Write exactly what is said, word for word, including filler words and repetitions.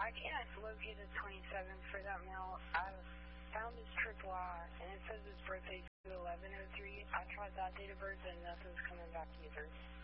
I can't locate the twenty-seventh for that mail. I found his triple I, and it says his birthday is eleven oh three. I tried that date of birth, and nothing's coming back either.